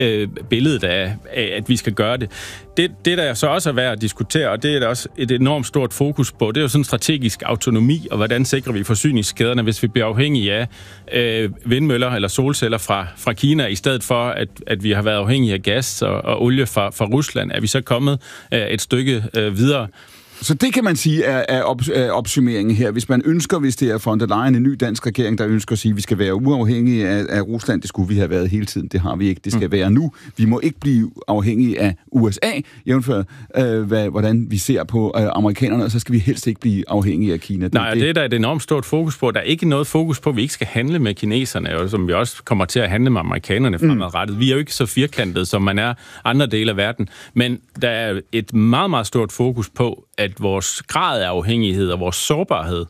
billedet af, at vi skal gøre det. Det, der så også er værd at diskutere, og det er der også et enormt stort fokus på, det er jo sådan strategisk autonomi, og hvordan sikrer vi forsyningskæderne, hvis vi bliver afhængige af vindmøller eller solceller fra Kina, i stedet for, at vi har været afhængige af gas og olie fra Rusland, er vi så kommet et stykke videre. Så det kan man sige er opsummeringen her. Hvis det er von der Leyen, en ny dansk regering, der ønsker at sige, at vi skal være uafhængige af Rusland, det skulle vi have været hele tiden, det har vi ikke, det skal være nu. Vi må ikke blive afhængige af USA, jævnfør hvordan vi ser på amerikanerne, og så skal vi helst ikke blive afhængige af Kina. Det er der et enormt stort fokus på. Der er ikke noget fokus på, at vi ikke skal handle med kineserne, og som vi også kommer til at handle med amerikanerne fremadrettet. Vi er jo ikke så firkantede, som man er andre dele af verden, men der er et meget, meget stort fokus på, at vores grad af afhængighed og vores sårbarhed,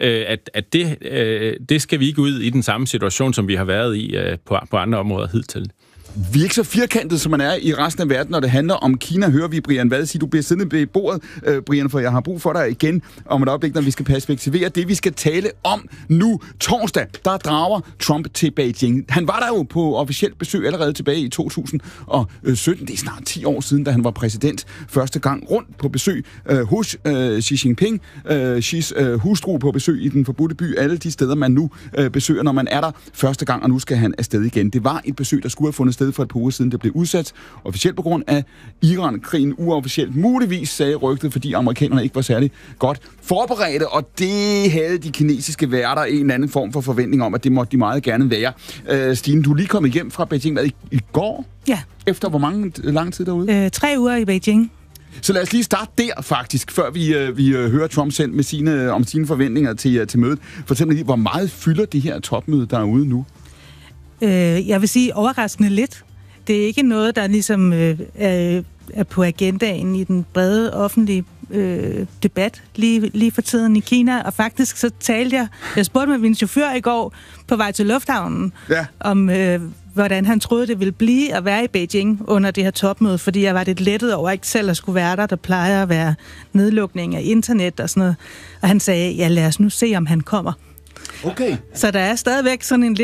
at det skal vi ikke ud i den samme situation, som vi har været i på andre områder hidtil. Vi er ikke så firkantet, som man er i resten af verden, når det handler om Kina. Hører vi, Brian Vad, sige, du bliver siddende ved bordet, Brian, for jeg har brug for dig igen om et øjeblik, når vi skal perspektivere det, vi skal tale om nu. Torsdag, der drager Trump til Beijing. Han var der jo på officielt besøg allerede tilbage i 2017. Det er snart 10 år siden, da han var præsident første gang rundt på besøg hos Xi Jinping. Xis hustru på besøg i den forbudte by. Alle de steder, man nu besøger, når man er der første gang, og nu skal han afsted igen. Det var et besøg, der skulle have fundet sted for et par uger siden, det blev udsat officielt på grund af Iran-krigen, uofficielt muligvis, sagde rygtet, fordi amerikanerne ikke var særlig godt forberedte, og det havde de kinesiske værter en eller anden form for forventning om, at det måtte de meget gerne være. Stine, du er lige kommet hjem fra Beijing i går? Ja. Efter hvor lang tid derude? 3 uger i Beijing. Så lad os lige starte der faktisk, før vi hører Trump selv med om sine forventninger til mødet. Fortæl mig lige, hvor meget fylder det her topmøde derude nu? Jeg vil sige overraskende lidt. Det er ikke noget, der ligesom er på agendaen i den brede offentlige debat lige for tiden i Kina. Og faktisk så jeg spurgte med min chauffør i går på vej til lufthavnen, om hvordan han troede, det ville blive at være i Beijing under det her topmøde, fordi jeg var lidt lettet over ikke selv at skulle være der. Der plejer at være nedlukning af internet og sådan noget. Og han sagde, ja, lad os nu se, om han kommer. Okay. Så der er stadigvæk sådan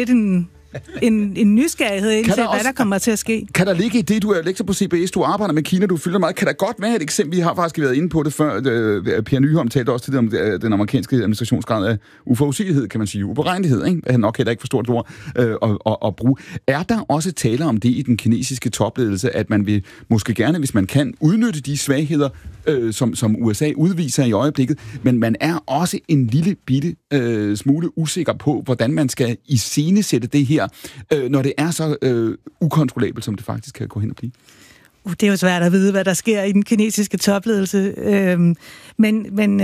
en nysgerrighed indtil, hvad der kommer til at ske. Kan der ligge i det, du er lektor på CBS, du arbejder med Kina, du fylder meget, kan der godt være et eksempel, vi har faktisk været inde på det før, Per Nyholm talte også til om den amerikanske administrationsgrad af uforudsigelighed, kan man sige, uberegnelighed, ikke? Han nok heller ikke for stort ord at bruge. Er der også tale om det i den kinesiske topledelse, at man vil måske gerne, hvis man kan, udnytte de svagheder, som USA udviser i øjeblikket, men man er også en lille bitte smule usikker på, hvordan man skal iscenesætte det her, når det er så ukontrollabelt, som det faktisk kan gå hen og blive? Det er jo svært at vide, hvad der sker i den kinesiske topledelse. Men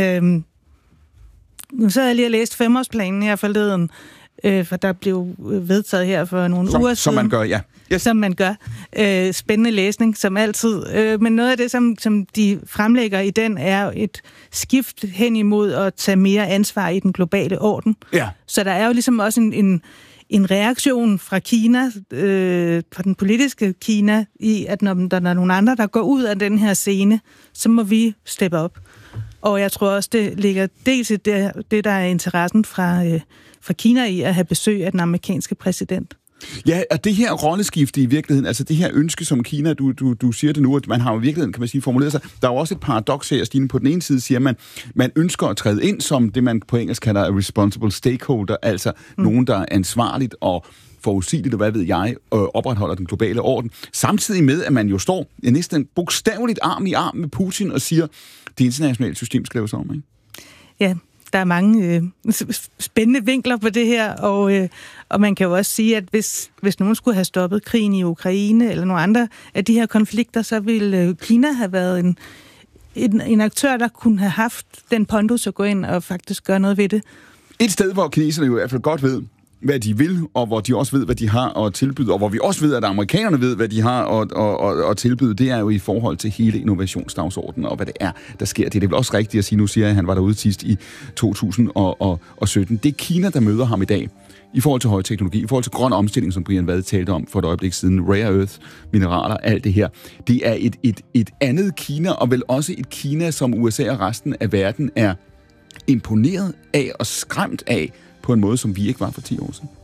nu så har jeg lige læst 5-årsplanen her forleden, for der blev vedtaget her for nogle uger siden. Som man gør, ja. Yes. Som man gør. Spændende læsning, som altid. Men noget af det, som de fremlægger i den, er et skift hen imod at tage mere ansvar i den globale orden. Ja. Så der er jo ligesom også en reaktion fra Kina, fra den politiske Kina, i at når der er nogle andre, der går ud af den her scene, så må vi steppe op. Og jeg tror også, det ligger dels i det der er interessen fra Kina i at have besøg af den amerikanske præsident. Ja, og det her rolleskifte i virkeligheden, altså det her ønske som Kina, du siger det nu, at man har jo i virkeligheden, kan man sige, formuleret sig. Der er jo også et paradoks her, Stine. På den ene side siger man ønsker at træde ind som det, man på engelsk kalder a responsible stakeholder, altså nogen, der er ansvarligt og forudsigeligt, og hvad ved jeg, opretholder den globale orden. Samtidig med, at man jo står næsten bogstaveligt arm i arm med Putin og siger, det internationale system skal laves om, ikke? Ja, der er mange spændende vinkler på det her, og man kan jo også sige, at hvis nogen skulle have stoppet krigen i Ukraine eller nogle andre af de her konflikter, så ville Kina have været en aktør, der kunne have haft den pondus at gå ind og faktisk gøre noget ved det. Et sted, hvor kineserne jo i hvert fald godt ved, hvad de vil, og hvor de også ved, hvad de har at tilbyde, og hvor vi også ved, at amerikanerne ved, hvad de har at tilbyde, det er jo i forhold til hele innovationsdagsordenen, og hvad det er, der sker. Det er vel også rigtigt at sige, nu siger jeg, at han var derude sidst i 2017. Det er Kina, der møder ham i dag, i forhold til højteknologi, i forhold til grøn omstilling, som Brian Vad talte om for et øjeblik siden, rare earth, mineraler, alt det her. Det er et andet Kina, og vel også et Kina, som USA og resten af verden er imponeret af og skræmt af, på en måde, som vi ikke var for 10 år siden.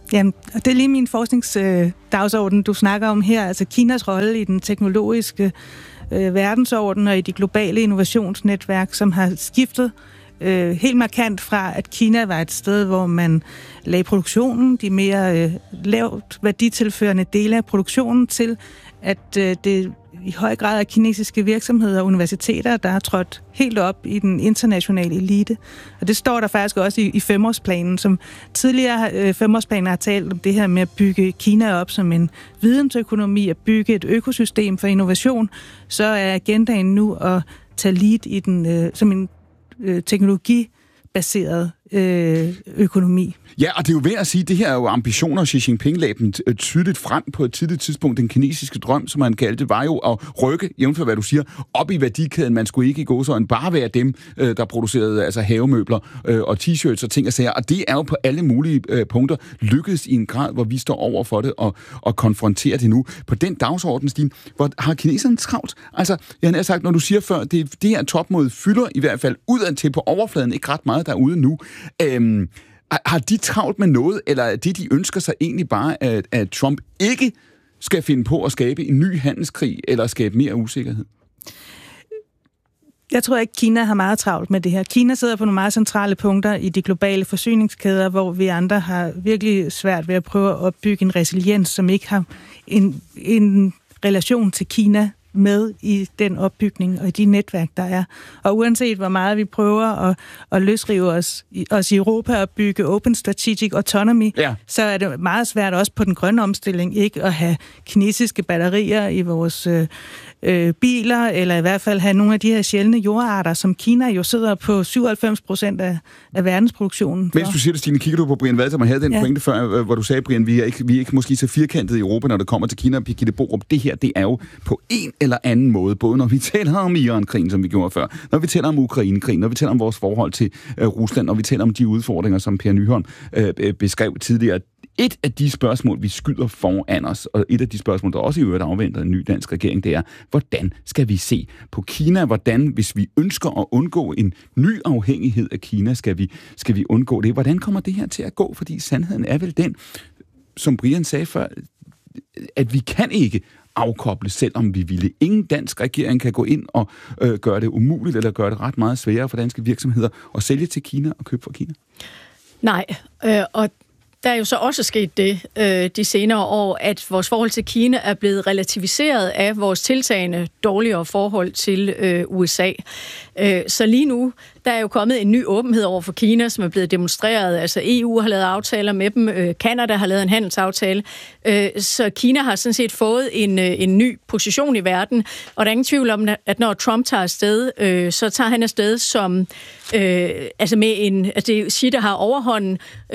Jamen, og det er lige min forskningsdagsorden, du snakker om her. Altså Kinas rolle i den teknologiske verdensorden og i de globale innovationsnetværk, som har skiftet helt markant fra, at Kina var et sted, hvor man lagde produktionen, de mere lavt værditilførende dele af produktionen, til at det i høj grad er kinesiske virksomheder og universiteter, der har trådt helt op i den internationale elite. Og det står der faktisk også i femårsplanen, som tidligere femårsplaner har talt om det her med at bygge Kina op som en vidensøkonomi, at bygge et økosystem for innovation. Så er agendaen nu at tage lead i den som en teknologibaseret økonomi. Ja, og det er jo ved at sige, at det her er jo ambitioner, Xi Jinping lagde dem tydeligt frem på et tidligt tidspunkt. Den kinesiske drøm, som man kaldte, var jo at rykke, jævnfør hvad du siger, op i værdikæden. Man skulle ikke i gåseøjne bare være dem, der producerede altså havemøbler og t-shirts og ting og sager. Og det er jo på alle mulige punkter lykkedes i en grad, hvor vi står over for det og konfronterer det nu. På den dagsorden, Stine, hvor har kineserne travlt? Altså, jeg har sagt, når du siger før, det her topmøde fylder i hvert fald udadtil på overfladen ikke ret meget derude nu. Har de travlt med noget, eller er det, de ønsker sig egentlig bare, at Trump ikke skal finde på at skabe en ny handelskrig, eller skabe mere usikkerhed? Jeg tror ikke, Kina har meget travlt med det her. Kina sidder på nogle meget centrale punkter i de globale forsyningskæder, hvor vi andre har virkelig svært ved at prøve at opbygge en resiliens, som ikke har en relation til Kina med i den opbygning og i de netværk, der er. Og uanset hvor meget vi prøver at løsrive os i Europa og bygge Open Strategic Autonomy, så er det meget svært også på den grønne omstilling ikke at have kinesiske batterier i vores biler, eller i hvert fald have nogle af de her sjældne jordarter, som Kina jo sidder på 97% af verdensproduktionen. Mens du siger det, Stine, kigger du på Brian Vad, som havde den pointe før, hvor du sagde, Brian, vi er ikke måske så firkantede i Europa, når det kommer til Kina og Birgitte Borup. Det her, det er jo på en eller anden måde, både når vi taler om Iran-krigen, som vi gjorde før, når vi taler om Ukraine-krigen, når vi taler om vores forhold til Rusland, og vi taler om de udfordringer, som Per Nyholm beskrev tidligere. Et af de spørgsmål, vi skyder foran os, og et af de spørgsmål, der også i øvrigt afventer en ny dansk regering, det er, hvordan skal vi se på Kina? Hvordan, hvis vi ønsker at undgå en ny afhængighed af Kina, skal vi undgå det? Hvordan kommer det her til at gå? Fordi sandheden er vel den, som Brian sagde før, at vi kan ikke afkoble, selvom vi ville. Ingen dansk regering kan gå ind og gøre det umuligt, eller gøre det ret meget sværere for danske virksomheder at sælge til Kina og købe fra Kina. Nej, og der er jo så også sket det de senere år, at vores forhold til Kina er blevet relativiseret af vores tiltagende dårligere forhold til USA. Så lige nu, der er jo kommet en ny åbenhed over for Kina, som er blevet demonstreret. Altså EU har lavet aftaler med dem, Canada har lavet en handelsaftale. Så Kina har sådan set fået en ny position i verden, og der er ingen tvivl om, at når Trump tager afsted, så tager han afsted som altså med en, altså det er Xi, der har overhånden,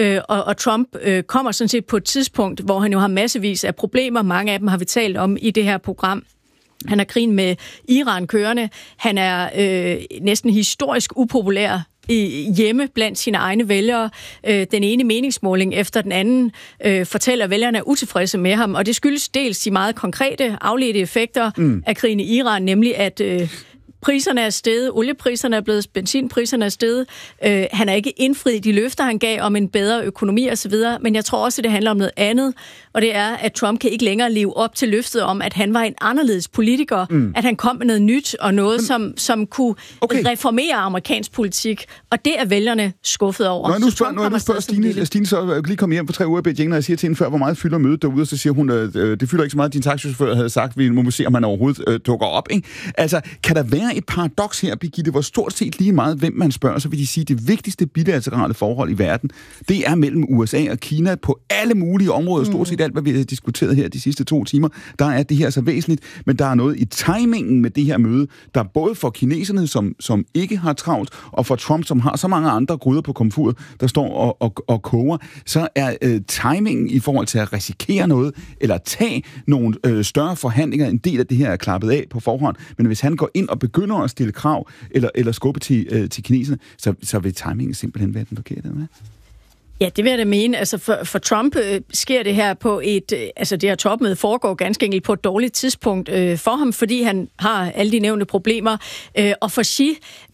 og Trump kommer sådan set på et tidspunkt, hvor han jo har massevis af problemer. Mange af dem har vi talt om i det her program. Han har krigen med Iran kørende. Han er næsten historisk upopulær hjemme blandt sine egne vælgere. Den ene meningsmåling efter den anden fortæller, at vælgerne er utilfredse med ham, og det skyldes dels de meget konkrete afledte effekter af krigen i Iran, nemlig at priserne er steget, oliepriserne er blevet, benzinpriserne er steget. Han har ikke indfriet de løfter, han gav om en bedre økonomi osv., men jeg tror også, at det handler om noget andet, og det er, at Trump kan ikke længere leve op til løftet om, at han var en anderledes politiker, at han kom med noget nyt og noget, som kunne reformere amerikansk politik, og det er vælgerne skuffet over. Når nu spørger Stine så lige kom hjem for 3 uger i Beijing, og jeg siger til hende før, hvor meget fylder mødet derude, og så siger hun, det fylder ikke så meget, din taxichauffør havde sagt, vi må se, om han overhovedet dukker op. Ikke? Altså, kan der være et paradoks her, Birgitte, hvor stort set lige meget, hvem man spørger, så vil de sige, at det vigtigste bilaterale forhold i verden, det er mellem USA og Kina på alle mulige områder, stort set alt, hvad vi har diskuteret her de sidste 2 timer, der er det her så væsentligt, men der er noget i timingen med det her møde, der både for kineserne, som ikke har travlt, og for Trump, som har så mange andre gryder på komfuret, der står og koger, så er timingen i forhold til at risikere noget, eller tage nogle større forhandlinger, en del af det her er klappet af på forhånd, men hvis han går ind og begynder at stille krav, eller skubbe til kineserne, så vil timingen simpelthen være den forkerte, eller hvad? Ja, det vil jeg da mene. Altså for Trump sker det her på det her topmøde foregår ganske enkelt på et dårligt tidspunkt for ham, fordi han har alle de nævnte problemer. Og for Xi,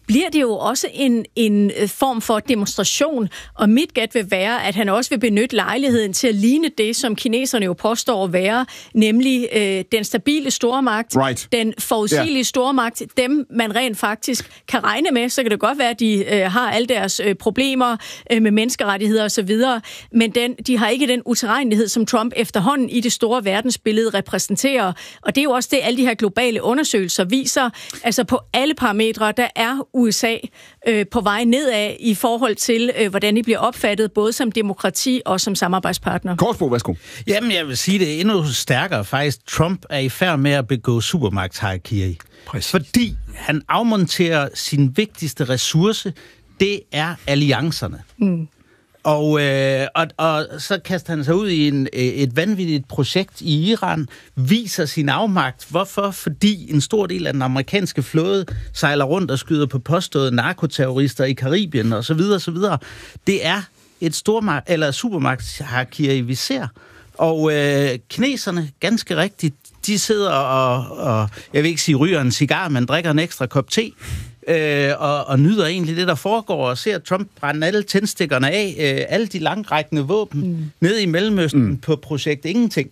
bliver det jo også en form for demonstration, og mit gæt vil være, at han også vil benytte lejligheden til at ligne det, som kineserne jo påstår at være, nemlig den stabile stormagt, den forudsigelige stormagt, dem man rent faktisk kan regne med. Så kan det godt være, at de har alle deres problemer med menneskerettigheder osv., men de har ikke den utilregnelighed, som Trump efterhånden i det store verdensbillede repræsenterer. Og det er jo også det, alle de her globale undersøgelser viser. Altså på alle parametre, der er USA på vej nedad i forhold til, hvordan de bliver opfattet, både som demokrati og som samarbejdspartner. Korsbro, værsgo. Jamen, jeg vil sige det endnu stærkere faktisk. Trump er i færd med at begå supermagtshierarki. Fordi han afmonterer sin vigtigste ressource, det er alliancerne. Og så kaster han sig ud i et vanvittigt projekt i Iran, viser sin afmagt. Hvorfor? Fordi en stor del af den amerikanske flåde sejler rundt og skyder på påståede narkoterrorister i Karibien osv. osv. Det er et supermagtshierarki, vi ser. Og kineserne, ganske rigtigt, de sidder og jeg vil ikke sige ryger en cigar, men drikker en ekstra kop te, og nyder egentlig det, der foregår, og ser Trump brænde alle tændstikkerne af, alle de langrækkende våben ned i Mellemøsten på projekt Ingenting.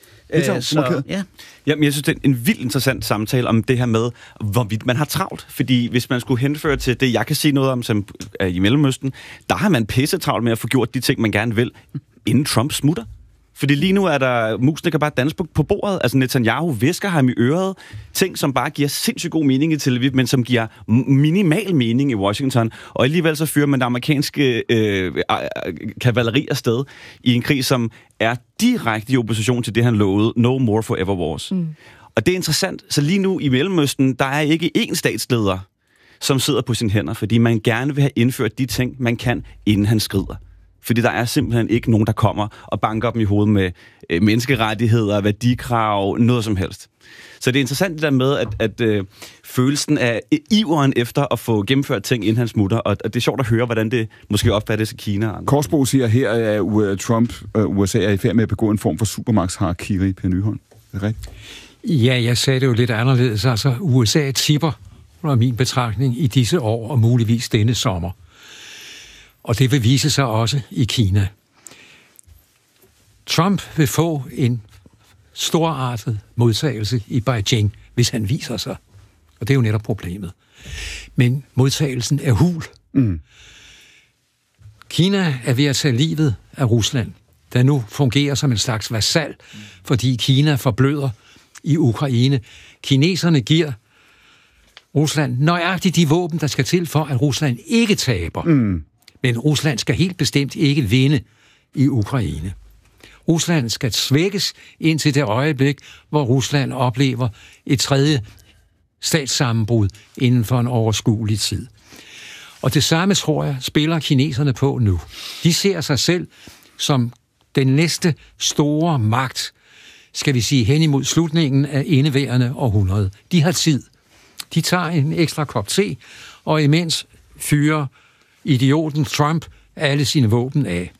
Jamen, jeg synes, det er en vildt interessant samtale om det her med, hvorvidt man har travlt. Fordi hvis man skulle henføre til det, jeg kan sige noget om, som er i Mellemøsten, der har man pisse travlt med at få gjort de ting, man gerne vil, inden Trump smutter. Fordi lige nu er der, musene kan bare danse på bordet. Altså Netanyahu visker ham i øret. Ting, som bare giver sindssygt god mening i Tel Aviv, men som giver minimal mening i Washington. Og alligevel så fører man det amerikanske kavaleri afsted i en krig, som er direkte i opposition til det, han lovede. No more forever wars. Og det er interessant. Så lige nu i Mellemøsten, der er ikke én statsleder, som sidder på sine hænder, fordi man gerne vil have indført de ting, man kan, inden han skrider. Fordi der er simpelthen ikke nogen, der kommer og banker dem i hovedet med menneskerettigheder, værdikrav, noget som helst. Så det er interessant det der med, at følelsen af iveren efter at få gennemført ting, inden han smutter, og det er sjovt at høre, hvordan det måske opfattes i Kina. Korsbro siger her, at Trump og USA er i færd med at begå en form for supermagtshierarki, Per Nyholm. Er det rigtigt? Ja, jeg sagde det jo lidt anderledes. Altså, USA tipper, fra min betragtning, i disse år, og muligvis denne sommer. Og det vil vise sig også i Kina. Trump vil få en storartet modtagelse i Beijing, hvis han viser sig. Og det er jo netop problemet. Men modtagelsen er hul. Kina er ved at tage livet af Rusland, der nu fungerer som en slags vasal, fordi Kina forbløder i Ukraine. Kineserne giver Rusland nøjagtigt de våben, der skal til for, at Rusland ikke taber. Men Rusland skal helt bestemt ikke vinde i Ukraine. Rusland skal svækkes indtil det øjeblik, hvor Rusland oplever et tredje statssammenbrud inden for en overskuelig tid. Og det samme, tror jeg, spiller kineserne på nu. De ser sig selv som den næste store magt, skal vi sige, hen imod slutningen af indeværende århundrede. De har tid. De tager en ekstra kop te, og imens fyrer idioten Trump alle sine våben af.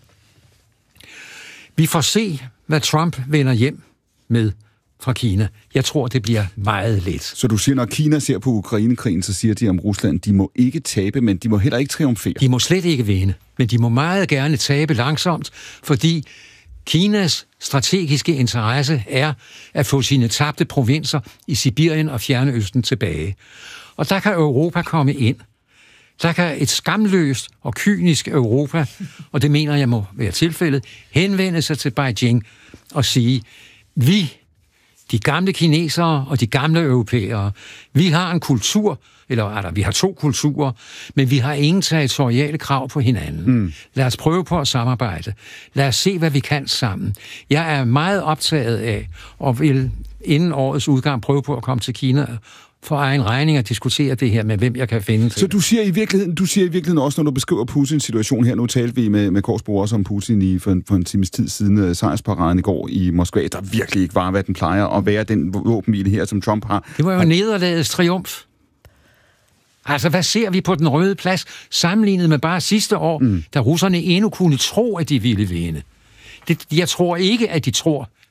Vi får se, hvad Trump vender hjem med fra Kina. Jeg tror, det bliver meget let. Så du siger, når Kina ser på Ukrainekrigen, så siger de om Rusland, de må ikke tabe, men de må heller ikke triumfere. De må slet ikke vinde, men de må meget gerne tabe langsomt, fordi Kinas strategiske interesse er at få sine tabte provinser i Sibirien og Fjernøsten tilbage. Og der kan Europa komme ind. Der kan et skamløst og kynisk Europa, og det mener jeg må være tilfældet, henvende sig til Beijing og sige, vi, de gamle kinesere og de gamle europæere, vi har en kultur, eller vi har 2 kulturer, men vi har ingen territoriale krav på hinanden. Lad os prøve på at samarbejde. Lad os se, hvad vi kan sammen. Jeg er meget optaget af, og vil inden årets udgang prøve på at komme til Kina for egen regning at diskutere det her med, hvem jeg kan finde til. Så du siger i virkeligheden også, når du beskriver Putins situation her, nu talte vi med Korsbro også om Putin for en times tid siden, sejrsparaden i går i Moskva, der virkelig ikke var, hvad den plejer at være, den våbenhvile her, som Trump har. Det var jo nederlagets triumf. Altså, hvad ser vi på den Røde Plads, sammenlignet med bare sidste år, da russerne endnu kunne tro, at de ville vinde? Jeg tror ikke, at de tror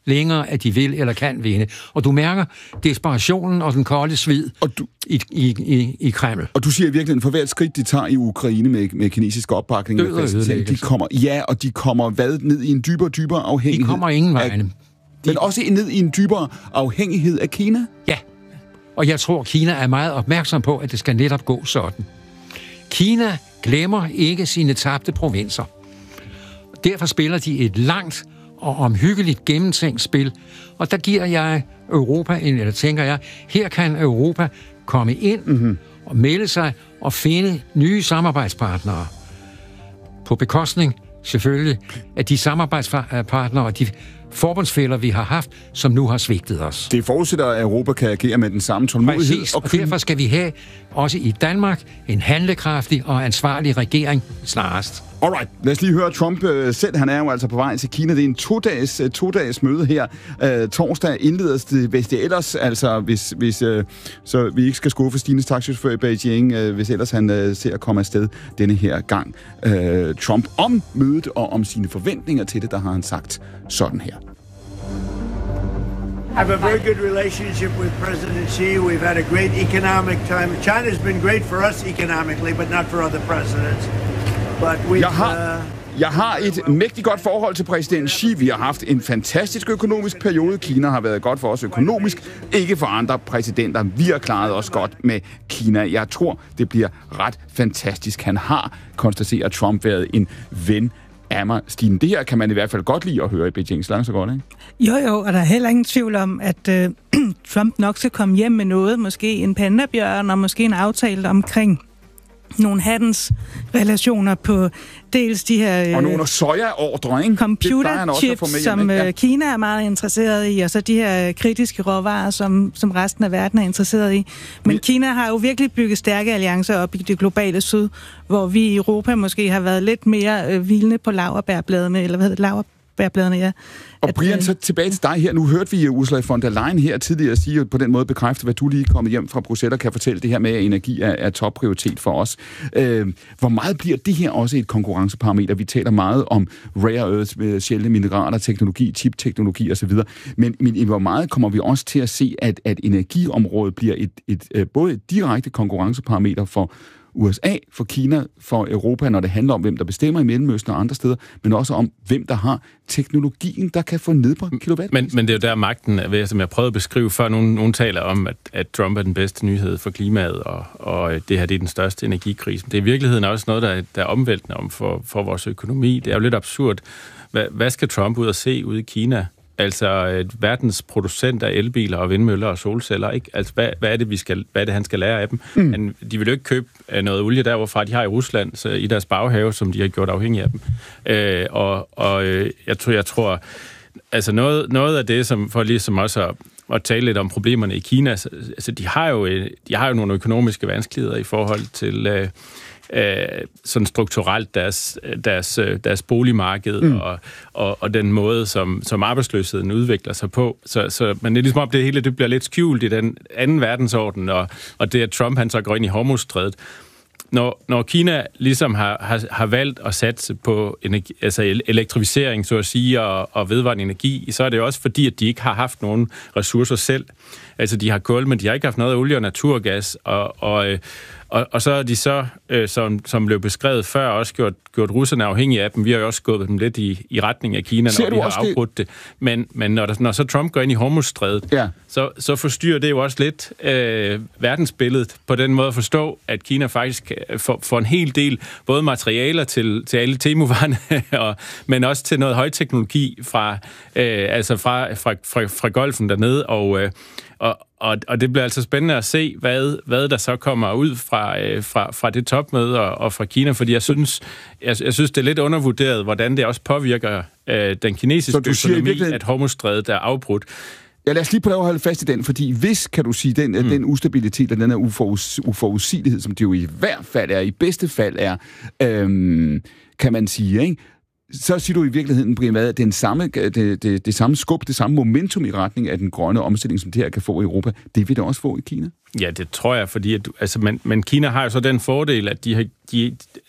længere, at de vil eller kan vinde. Og du mærker desperationen og den kolde sved i Kreml. Og du siger i virkeligheden, for hvert skridt, de tager i Ukraine med kinesisk opbakning, de kommer ned i en dybere afhængighed? De kommer ingen vegne. Men også ned i en dybere afhængighed af Kina? Ja, og jeg tror, Kina er meget opmærksom på, at det skal netop gå sådan. Kina glemmer ikke sine tabte provinser. Derfor spiller de et langt og omhyggeligt gennemtænkt spil, og der giver jeg Europa, tænker jeg, her kan Europa komme ind og melde sig og finde nye samarbejdspartnere. På bekostning, selvfølgelig, af de samarbejdspartnere og de forbundsfæller, vi har haft, som nu har svigtet os. Det forudsætter, at Europa kan agere med den samme tålmodighed. Præcis, og derfor skal vi have, også i Danmark, en handlekraftig og ansvarlig regering snarest. Alright, lad os lige høre Trump selv. Han er jo altså på vej til Kina. Det er en to-dages møde her. Torsdag indledes det, hvis det ellers, altså hvis så vi ikke skal skuffe Stines taxichauffør i Beijing, hvis ellers han ser at komme afsted denne her gang. Trump om mødet og om sine forventninger til det, der har han sagt sådan her. I have a very good relationship with President Xi. We've had a great economic time. China's been great for us economically, but not for other presidents. Jeg har et mægtigt godt forhold til præsident Xi. Vi har haft en fantastisk økonomisk periode. Kina har været godt for os økonomisk, ikke for andre præsidenter. Vi har klaret os godt med Kina. Jeg tror, det bliver ret fantastisk. Han har, konstateret Trump, været en ven af mig. Stine, det her kan man i hvert fald godt lide at høre i Beijing. Så langt så godt, ikke? Jo, og der er heller ingen tvivl om, at Trump nok skal komme hjem med noget. Måske en pandabjørn, og måske en aftale omkring nogle handelsrelationer på dels de her og nogle sojaordre, ikke? Computerchips, som Kina er meget interesseret i, og så de her kritiske råvarer, som resten af verden er interesseret i. Men Kina har jo virkelig bygget stærke alliancer op i det globale syd, hvor vi i Europa måske har været lidt mere hvilende på laurbærbladene, eller hvad hedder det, laurbærbladene, ja. Og Brian, så tilbage til dig her. Nu hørte vi Ursula von der Leyen her tidligere sige, på den måde bekræfte, hvad du lige er kommet hjem fra Bruxelles og kan fortælle det her med, at energi er topprioritet for os. Hvor meget bliver det her også et konkurrenceparameter? Vi taler meget om rare earths, sjældne mineraler, teknologi, chipteknologi osv. Men hvor meget kommer vi også til at se, at energiområdet bliver både et direkte konkurrenceparameter for USA, for Kina, for Europa, når det handler om, hvem der bestemmer i Mellemøsten og andre steder, men også om, hvem der har teknologien, der kan få nedbragt kilowatt. Men det er jo der magten er ved, som jeg prøvede at beskrive før. Nogen taler om, at Trump er den bedste nyhed for klimaet, og det her det er den største energikrise. Det er i virkeligheden også noget, der er omvæltende om for vores økonomi. Det er jo lidt absurd. Hvad skal Trump ud og se ude i Kina? Altså verdens producent af elbiler og vindmøller og solceller, ikke? Altså hvad er det han skal lære af dem? De vil jo ikke købe noget olie der, hvorfra de har i Rusland, så i deres baghave, som de har gjort afhængige af dem. Jeg tror altså noget af det, som for ligesom også at tale lidt om problemerne i Kina, altså de har jo nogle økonomiske vanskeligheder i forhold til sådan strukturelt deres boligmarked og den måde, som arbejdsløsheden udvikler sig på. Men det er ligesom om det hele det bliver lidt skjult i den anden verdensorden, og det at Trump han så går ind i Hormuzstrædet. Når Kina ligesom har valgt at satse på elektrificering, så at sige, og vedvarende energi, så er det jo også fordi, at de ikke har haft nogen ressourcer selv. Altså, de har kul, men de har ikke haft noget olie og naturgas, og så er de som blev beskrevet før, også gjort russerne afhængige af dem. Vi har jo også gået dem lidt i retning af Kina, når vi har afbrudt det. Men når så Trump går ind i Hormuzstrædet, så forstyrrer det jo også lidt verdensbilledet på den måde at forstå, at Kina faktisk får en hel del, både materialer til alle temuvarerne, men også til noget højteknologi fra golfen dernede, og det bliver altså spændende at se, hvad der så kommer ud fra det topmøde og fra Kina, fordi jeg synes, det er lidt undervurderet, hvordan det også påvirker den kinesiske økonomi, at Hormuzstrædet er afbrudt. Ja, lad os lige prøve at holde fast i den, fordi hvis, kan du sige, den ustabilitet og den her uforudsigelighed, som det jo i hvert fald er, i bedste fald er, kan man sige, ikke? Så siger du i virkeligheden, Brian, at det samme skub, det samme momentum i retning af den grønne omstilling, som det her kan få i Europa, det vil det også få i Kina? Ja, det tror jeg, fordi men Kina har jo så den fordel, at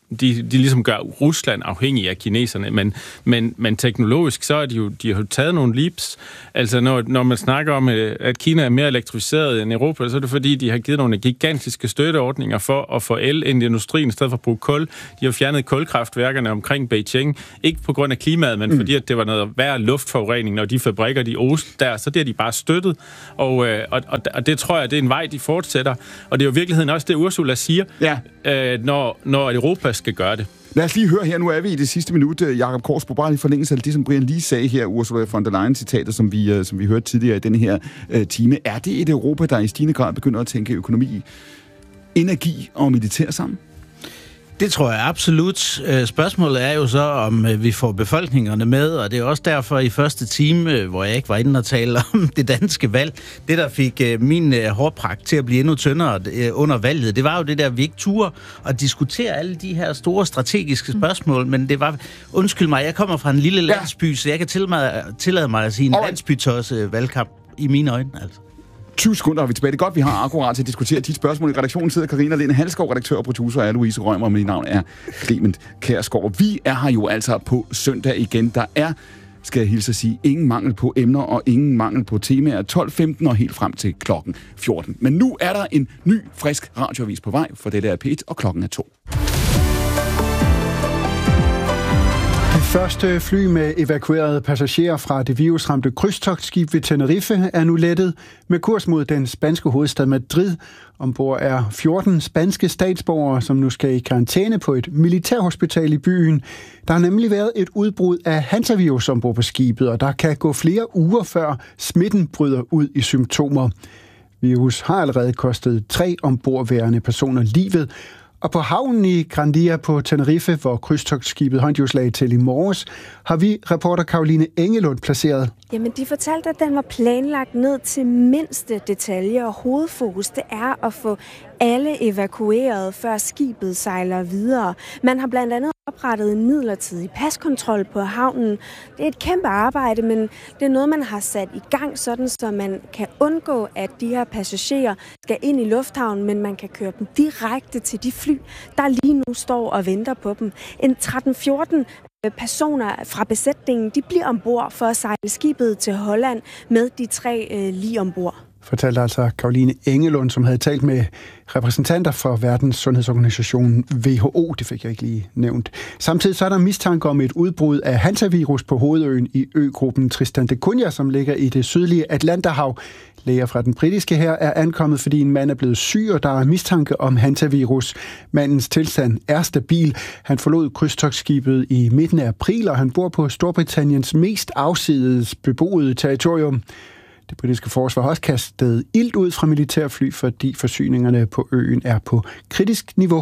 de ligesom gør Rusland afhængig af kineserne, men teknologisk, så er de har taget nogle leaps. Altså, når man snakker om, at Kina er mere elektrificeret end Europa, så er det fordi, de har givet nogle gigantiske støtteordninger for at få el ind i industrien, i stedet for at bruge kul. De har fjernet kulkraftværkerne omkring Beijing, ikke på grund af klimaet, men fordi, at det var noget værre luftforurening, når de fabrikker, de oste der, så det har de bare støttet. Og det tror jeg, det er en vej, de fortsætter. Og det er jo i virkeligheden også det, Ursula siger, når Europa skal gøre det. Lad os lige høre her, nu er vi i det sidste minut, Jakob Korsbo, bare lige forlængelse af det, som Brian lige sagde her, Ursula von der Leyen-citatet, som vi hørte tidligere i denne her time. Er det et Europa, der i stigende grad begynder at tænke økonomi, energi og militær sammen? Det tror jeg absolut. Spørgsmålet er jo så, om vi får befolkningerne med, og det er også derfor i første time, hvor jeg ikke var inde og tale om det danske valg, det der fik min hårpragt til at blive endnu tyndere under valget, det var jo det der, vi ikke turde at diskutere alle de her store strategiske spørgsmål, men det var, undskyld mig, jeg kommer fra en lille landsby, så jeg kan tillade mig at sige en landsbytåse valgkamp i mine øjne, altså. 20 sekunder har vi tilbage. Det er godt, vi har akkurat til at diskutere dit spørgsmål. I redaktionen sidder Karina Lene Halskov, redaktør og producer, og Louise Rømer, og mit navn er Clement Kjærsgaard. Vi er her jo altså på søndag igen. Der er, skal jeg hilse at sige, ingen mangel på emner og ingen mangel på temaer. 12:15 og helt frem til klokken 14. Men nu er der en ny, frisk radioavis på vej, for det er P1, og klokken er 2. Det første fly med evakuerede passagerer fra det virusramte krydstogtskib ved Tenerife er nu lettet med kurs mod den spanske hovedstad Madrid. Ombord er 14 spanske statsborgere, som nu skal i karantæne på et militærhospital i byen. Der har nemlig været et udbrud af hantavirus ombord på skibet, og der kan gå flere uger før smitten bryder ud i symptomer. Virus har allerede kostet 3 ombordværende personer livet. Og på havnen i Grandia på Tenerife, hvor krydstogtskibet Hondius lagde til i morges, har vi reporter Caroline Engelund placeret. Jamen, de fortalte, at den var planlagt ned til mindste detalje, og hovedfokus det er at få alle evakueret, før skibet sejler videre. Man har blandt andet oprettet en midlertidig paskontrol på havnen. Det er et kæmpe arbejde, men det er noget, man har sat i gang, sådan så man kan undgå, at de her passagerer skal ind i lufthavnen, men man kan køre dem direkte til de fly, der lige nu står og venter på dem. En 13-14 personer fra besætningen, de bliver ombord for at sejle skibet til Holland med de 3 lige ombord. Fortalte altså Caroline Engelund, som havde talt med repræsentanter for Verdens Sundhedsorganisation WHO. Det fik jeg ikke lige nævnt. Samtidig så er der mistanke om et udbrud af hantavirus på hovedøen i øgruppen Tristan da Cunha, som ligger i det sydlige Atlanterhav. Læger fra den britiske hær er ankommet, fordi en mand er blevet syg, og der er mistanke om hantavirus. Mandens tilstand er stabil. Han forlod krydstogtskibet i midten af april, og han bor på Storbritanniens mest afsides beboede territorium. Det britiske forsvar har også kastet ilt ud fra militærfly, fordi forsyningerne på øen er på kritisk niveau.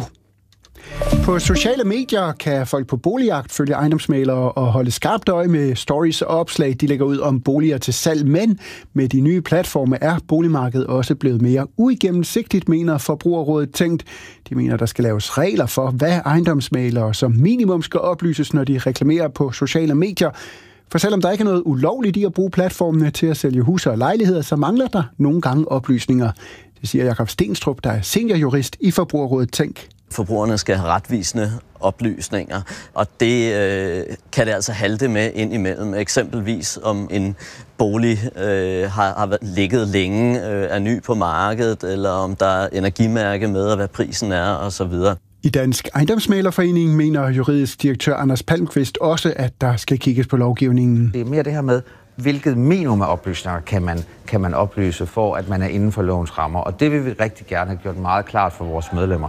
På sociale medier kan folk på boligjagt følge ejendomsmæglere og holde skarpt øje med stories og opslag, de lægger ud om boliger til salg. Men med de nye platforme er boligmarkedet også blevet mere uigennemsigtigt, mener Forbrugerrådet Tænkt. De mener, der skal laves regler for, hvad ejendomsmæglere som minimum skal oplyses, når de reklamerer på sociale medier. For selvom der ikke er noget ulovligt i at bruge platformene til at sælge huse og lejligheder, så mangler der nogle gange oplysninger. Det siger Jakob Stenstrup, der er seniorjurist i Forbrugerrådet Tænk. Forbrugerne skal have retvisende oplysninger, og det kan det altså halte med indimellem. Eksempelvis om en bolig har ligget længe, er ny på markedet, eller om der er energimærke med, og hvad prisen er, osv. I Dansk Ejendomsmæglerforening mener juridisk direktør Anders Palmqvist også, at der skal kigges på lovgivningen. Det er mere det her med, hvilket minimum af oplysninger kan man oplyse for, at man er inden for lovens rammer. Og det vil vi rigtig gerne have gjort meget klart for vores medlemmer.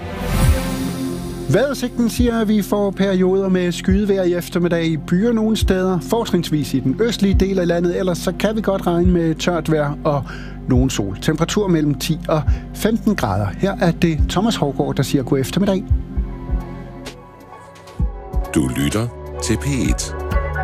Vejrudsigten siger, at vi får perioder med skydevejr i eftermiddag i byer nogle steder, fortrinsvis i den østlige del af landet, ellers så kan vi godt regne med tørt vejr og nogen sol. Temperatur mellem 10 og 15 grader. Her er det Thomas Hougaard, der siger god eftermiddag. Du lytter til P1.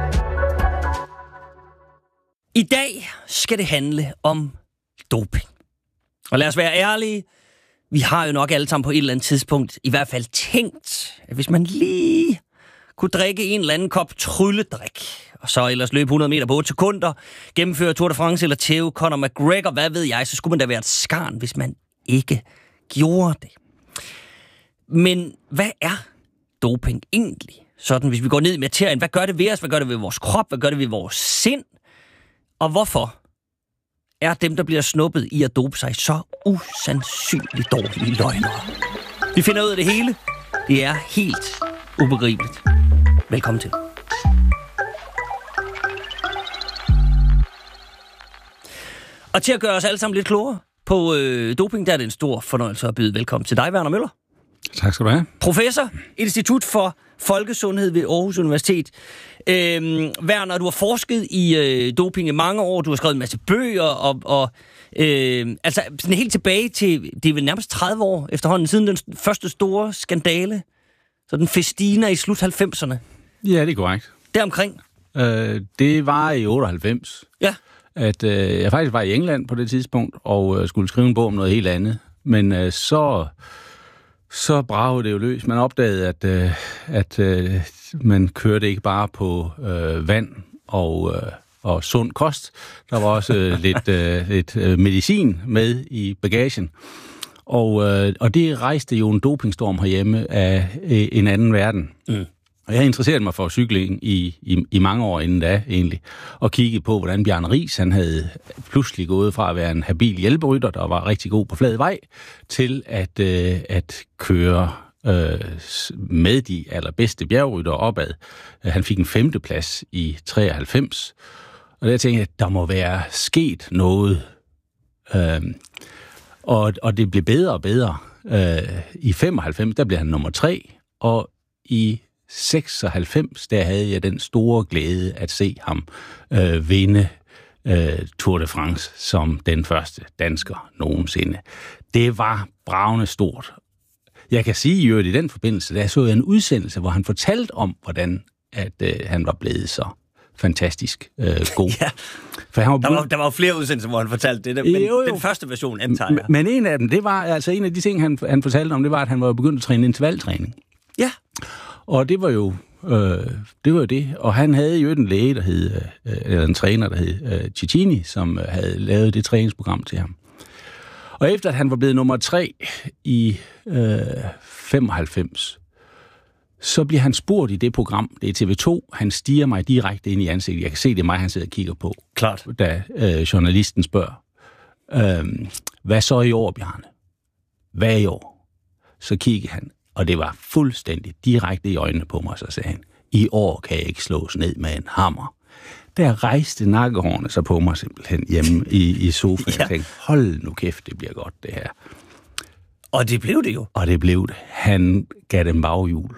I dag skal det handle om doping. Og lad os være ærlige. Vi har jo nok alle sammen på et eller andet tidspunkt i hvert fald tænkt, at hvis man lige kunne drikke en eller anden kop trylledrik, og så ellers løbe 100 meter på 8 sekunder, gennemføre Tour de France eller tæve Conor McGregor, hvad ved jeg, så skulle man da være et skarn, hvis man ikke gjorde det. Men hvad er doping egentlig? Sådan, hvis vi går ned i materien, hvad gør det ved os? Hvad gør det ved vores krop? Hvad gør det ved vores sind? Og hvorfor er dem, der bliver snuppet i at dope sig, så usandsynligt dårlige løgnere? Vi finder ud af det hele. Det er helt ubegribeligt. Velkommen til. Og til at gøre os alle sammen lidt klogere på doping, der er det en stor fornøjelse at byde velkommen til dig, Werner Møller. Tak skal du have. Professor, Institut for Folkesundhed ved Aarhus Universitet. Werner, du har forsket i doping i mange år, du har skrevet en masse bøger, og altså sådan helt tilbage til, det er vel nærmest 30 år efterhånden, siden den første store skandale, så den Festina i slut 90'erne. Ja, det er korrekt. Deromkring? Det var i 98. Ja. At jeg faktisk var i England på det tidspunkt, og skulle skrive en bog om noget helt andet. Men så bragede det jo løs. Man opdagede, at man kørte ikke bare på vand og sund kost. Der var også lidt medicin med i bagagen. Og det rejste jo en dopingstorm herhjemme af en anden verden. Mm. Og jeg interesserede mig for cykling i mange år inden da, egentlig, og kiggede på, hvordan Bjarne Riis, han havde pludselig gået fra at være en habil hjælperytter, der var rigtig god på flad vej, til at køre med de allerbedste bjergrytter opad. Han fik en 5. plads i 93, og der tænkte jeg, at der må være sket noget. Og det blev bedre og bedre. I 95, der blev han nummer 3, og i 96, der havde jeg den store glæde at se ham vinde Tour de France som den første dansker nogensinde. Det var bragende stort. Jeg kan sige i den forbindelse, der så jeg en udsendelse, hvor han fortalte om, hvordan at han var blevet så fantastisk god. Ja. For han var der var jo flere udsendelser, hvor han fortalte det, men jo. Den første version antager jeg. Men en af dem, det var altså en af de ting, han fortalte om, det var, at han var begyndt at træne intervaltræning. Ja. Og det var jo det. Og han havde jo en læge, der hed, eller en træner, der hed Cicchini, som havde lavet det træningsprogram til ham. Og efter at han var blevet nummer 3 i 95, så bliver han spurgt i det program, det er TV2, han stiger mig direkte ind i ansigtet. Jeg kan se, det er mig, han sidder og kigger på. Klart. Da journalisten spørger, hvad så i år, Bjarne? Hvad i år? Så kigger han, og det var fuldstændig direkte i øjnene på mig, så sagde han, i år kan jeg ikke slås ned med en hammer. Der rejste nakkehårene sig på mig simpelthen hjemme i sofaen. Ja. Jeg tænkte, hold nu kæft, det bliver godt det her. Og det blev det jo. Og det blev det. Han gav dem baghjul.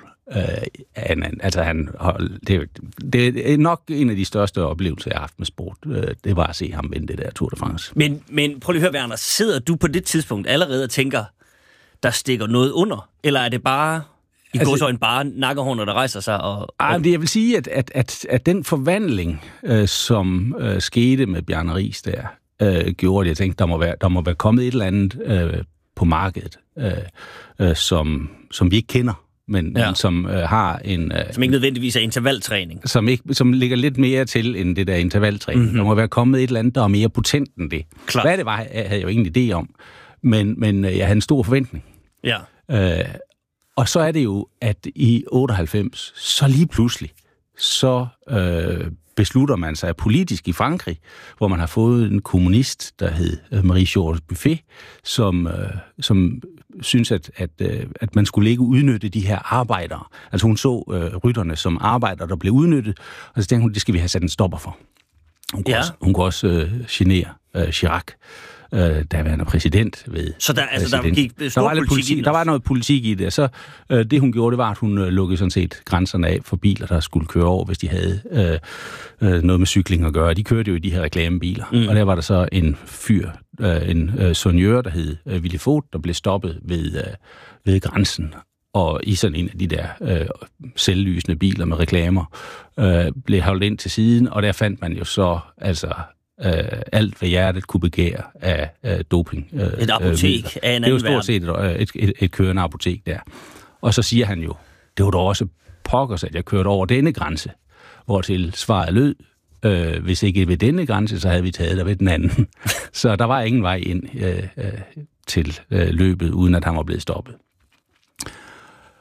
Det er nok en af de største oplevelser, jeg har haft med sport. Det var at se ham vinde det der Tour de France. Men prøv lige at høre, Werner, sidder du på det tidspunkt allerede og tænker, der stikker noget under? Eller er det bare går så en bare nakkehårner, der rejser sig? Jeg vil sige, at den forvandling, som skete med Bjarne Riis der, gjorde, at jeg tænkte, der må være kommet et eller andet på markedet, som vi ikke kender, men som har en... som ikke nødvendigvis er intervaltræning. Som ligger lidt mere til end det der intervaltræning. Mm-hmm. Der må være kommet et eller andet, der er mere potent end det. Klar. Hvad det var, havde jeg jo ingen idé om. Men jeg havde en stor forventning. Ja. Og så er det jo, at i 98, så lige pludselig, så beslutter man sig politisk i Frankrig, hvor man har fået en kommunist, der hed Marie-Georges Buffet, som synes, at man skulle ikke udnytte de her arbejdere. Altså hun så rytterne som arbejdere, der blev udnyttet, og så tænkte hun, det skal vi have sat en stopper for. Hun kunne også genere Chirac, daværende præsident ved... Så der gik stor politik i det? Der var noget politik i det. Så det, hun gjorde, det var, at hun lukkede sådan set grænserne af for biler, der skulle køre over, hvis de havde noget med cykling at gøre. De kørte jo i de her reklamebiler. Mm. Og der var der så en soigneur, der hed Willy Vogt, der blev stoppet ved grænsen. Og i sådan en af de der selvlysende biler med reklamer, blev holdt ind til siden, og der fandt man jo så alt, hvad hjertet kunne begære af doping. Et apotek af en anden verden. Det var stort set et kørende apotek der. Og så siger han jo, det var da også pokkers, at jeg kørte over denne grænse, hvortil svaret lød, hvis ikke ved denne grænse, så havde vi taget der ved den anden. Så der var ingen vej ind til løbet, uden at han var blevet stoppet.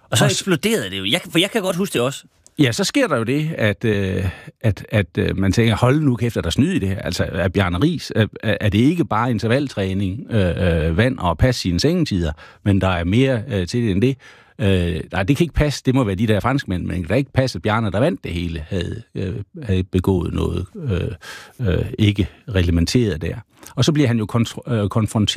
Og så eksploderede det jo. For jeg kan godt huske det også. Ja, så sker der jo det, at man tænker, hold nu kæft, er der snyd i det her? Altså, er Bjarne Riis, er det ikke bare intervaltræning, vand og passe sine sengetider, men der er mere til det end det? Nej, det kan ikke passe, det må være de der franskmænd, men det kan ikke passe, at Bjarne, der vandt det hele, havde begået noget ikke reglementeret der. Og så bliver han jo konfronteret